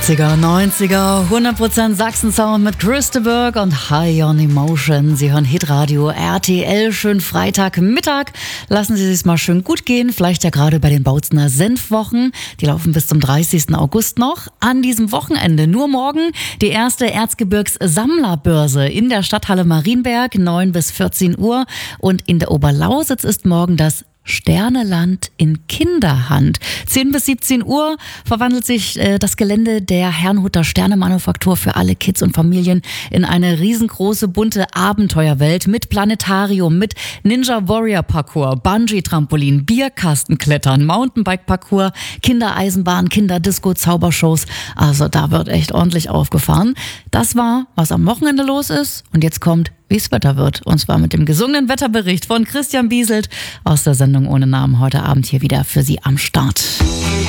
80er, 90er, 100% Sachsen-Sound mit Chris de Burgh und High on Emotion. Sie hören Hitradio RTL, schön Freitagmittag. Lassen Sie es mal schön gut gehen, vielleicht ja gerade bei den Bautzener Senfwochen. Die laufen bis zum 30. August noch. An diesem Wochenende, nur morgen, die erste Erzgebirgs-Sammlerbörse in der Stadthalle Marienberg, 9 bis 14 Uhr. Und in der Oberlausitz ist morgen das Sterneland in Kinderhand. 10 bis 17 Uhr verwandelt sich das Gelände der Herrnhuter Sternemanufaktur für alle Kids und Familien in eine riesengroße, bunte Abenteuerwelt mit Planetarium, mit Ninja Warrior Parcours, Bungee-Trampolin, Bierkastenklettern, Mountainbike-Parcours, Kindereisenbahn, Kinderdisco, Zaubershows. Also da wird echt ordentlich aufgefahren. Das war, was am Wochenende los ist. Und jetzt kommt, wie es Wetter wird. Und zwar mit dem gesungenen Wetterbericht von Christian Bieselt aus der Sendung Ohne Namen heute Abend hier wieder für Sie am Start.